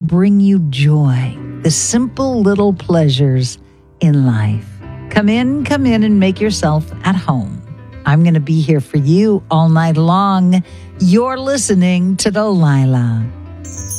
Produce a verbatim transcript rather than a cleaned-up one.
bring you joy, the simple little pleasures in life. Come in, come in and make yourself at home. I'm going to be here for you all night long. You're listening to Delilah.